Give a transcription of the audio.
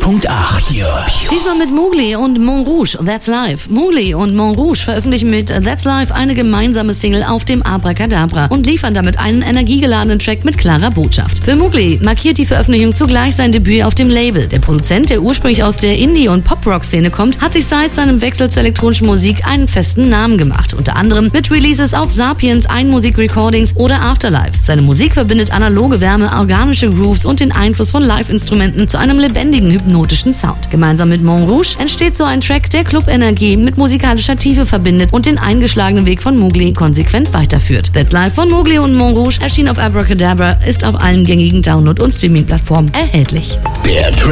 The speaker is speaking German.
106.8. Diesmal mit Mowgli und Montrouge, That's Life. Mowgli und Montrouge veröffentlichen mit That's Life eine gemeinsame Single auf dem Abracadabra und liefern damit einen energiegeladenen Track mit klarer Botschaft. Für Mowgli markiert die Veröffentlichung zugleich sein Debüt auf dem Label. Der Produzent, der ursprünglich aus der Indie- und Pop-Rock-Szene kommt, hat sich seit seinem Wechsel zur elektronischen Musik einen festen Namen gemacht. Unter anderem mit Releases auf Sapiens, Einmusik Recordings oder Afterlife. Seine Musik verbindet analoge Wärme, organische Grooves und den Einfluss von Live-Instrumenten zu einem lebendigen, hypnotischen Sound. Gemeinsam mit Montrouge entsteht so ein Track, der Club-Energie mit musikalischer Tiefe verbindet und den eingeschlagenen Weg von Mowgli konsequent weiterführt. That's Life von Mowgli und Montrouge erschien auf Abracadabra, ist auf allen gängigen Download- und Streaming-Plattformen erhältlich. Der Track